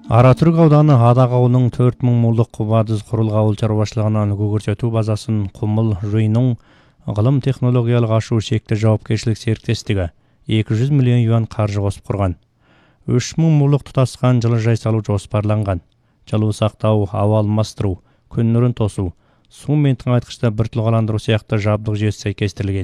Аратүрік ауданы Адақ ауылының 4000 мулдық Құбадыз құрылғы ауыл шаруашылығынан үлгі көрсету базасын Құмыл Жуйның ғылым технологиялық ашу шекті жауапкершілік серіктестігі 200 миллион юан қаржы қосып құрған. 3000 мулдық тұтасқан жылыжай салу жоспарланған. Жылу сақтау, ауа алмастыру, күн нұрын тосу, су мен тыңайтқышты біртұлғаландыру сияқты жабдық жүйесі сәйкестірілген.